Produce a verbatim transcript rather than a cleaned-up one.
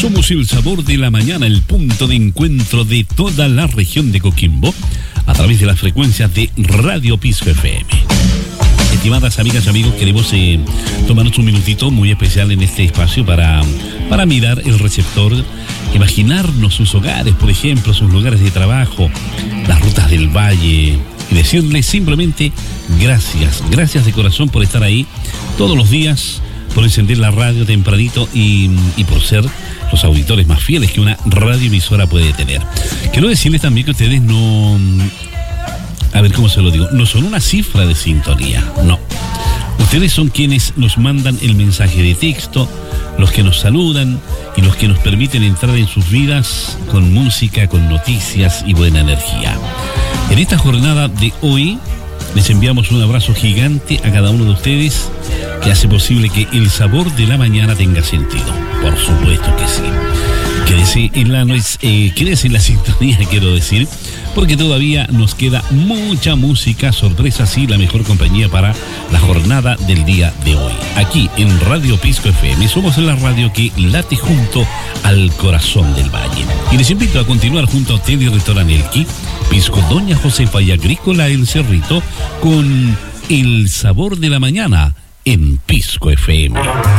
Somos el sabor de la mañana, el punto de encuentro de toda la región de Coquimbo, a través de las frecuencias de Radio Pisco F M. Estimadas amigas y amigos, queremos eh, tomarnos un minutito muy especial en este espacio para, para mirar el receptor, imaginarnos sus hogares, por ejemplo, sus lugares de trabajo, las rutas del valle, y decirles simplemente gracias, gracias de corazón por estar ahí todos los días, por encender la radio tempranito y, y por ser los auditores más fieles que una radioemisora puede tener. Quiero decirles también que ustedes no... A ver, ¿cómo se lo digo? No son una cifra de sintonía, no. Ustedes son quienes nos mandan el mensaje de texto, los que nos saludan y los que nos permiten entrar en sus vidas con música, con noticias y buena energía. En esta jornada de hoy, les enviamos un abrazo gigante a cada uno de ustedes que hace posible que el sabor de la mañana tenga sentido. Por supuesto que sí. Quédese en la, eh, quédese en la sintonía, quiero decir, porque todavía nos queda mucha música, sorpresas y la mejor compañía para la jornada del día de hoy. Aquí en Radio Pisco F M, somos la radio que late junto al corazón del valle. Y les invito a continuar junto a Teddy Restaurant Elqui, Pisco Doña Josefa y Agrícola El Cerrito, con el sabor de la mañana en Pisco F M.